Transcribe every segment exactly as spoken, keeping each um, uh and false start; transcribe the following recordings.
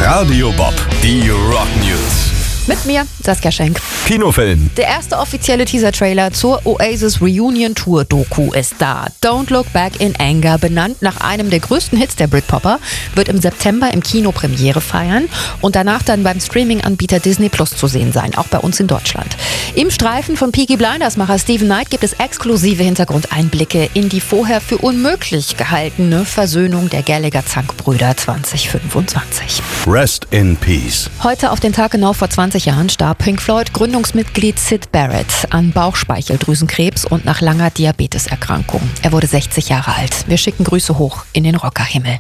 Radio Bob, die Rock News. Mit mir, Saskia Schenk. Kinofilm. Der erste offizielle Teaser-Trailer zur Oasis Reunion Tour Doku ist da. Don't Look Back in Anger, benannt nach einem der größten Hits der Britpopper, wird im September im Kino Premiere feiern und danach dann beim Streaming-Anbieter Disney Plus zu sehen sein, auch bei uns in Deutschland. Im Streifen von Peaky Blinders-Macher Stephen Knight gibt es exklusive Hintergrundeinblicke in die vorher für unmöglich gehaltene Versöhnung der Gallagher-Zankbrüder zwanzig fünfundzwanzig. Rest in Peace. Heute auf den Tag genau vor zwanzig Jahren starb Pink Floyd Gründungsmitglied Syd Barrett an Bauchspeicheldrüsenkrebs und nach langer Diabeteserkrankung. Er wurde sechzig Jahre alt. Wir schicken Grüße hoch in den Rockerhimmel.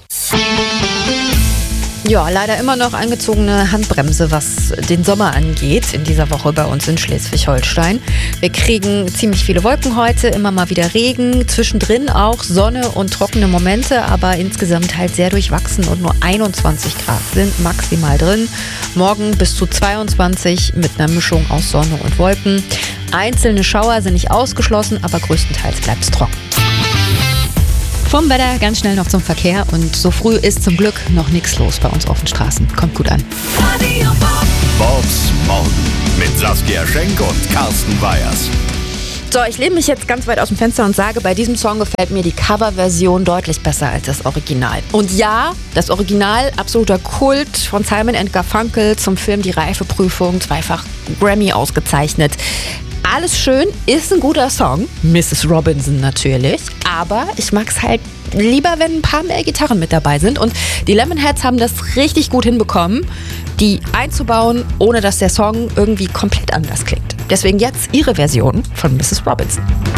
Ja, leider immer noch angezogene Handbremse, was den Sommer angeht, in dieser Woche bei uns in Schleswig-Holstein. Wir kriegen ziemlich viele Wolken heute, immer mal wieder Regen, zwischendrin auch Sonne und trockene Momente, aber insgesamt halt sehr durchwachsen und nur einundzwanzig Grad sind maximal drin. Morgen bis zu zweiundzwanzig mit einer Mischung aus Sonne und Wolken. Einzelne Schauer sind nicht ausgeschlossen, aber größtenteils bleibt es trocken. Vom Wetter ganz schnell noch zum Verkehr und so früh ist zum Glück noch nichts los bei uns auf den Straßen. Kommt gut an. Bobs Morgen mit Saskia Schenk und Carsten Weyers. So, ich lehne mich jetzt ganz weit aus dem Fenster und sage, bei diesem Song gefällt mir die Coverversion deutlich besser als das Original. Und ja, das Original, absoluter Kult von Simon and Garfunkel zum Film Die Reifeprüfung, zweifach Grammy ausgezeichnet. Alles schön, ist ein guter Song, Misses Robinson natürlich, aber ich mag es halt lieber, wenn ein paar mehr Gitarren mit dabei sind und die Lemonheads haben das richtig gut hinbekommen, die einzubauen, ohne dass der Song irgendwie komplett anders klingt. Deswegen jetzt ihre Version von Misses Robinson.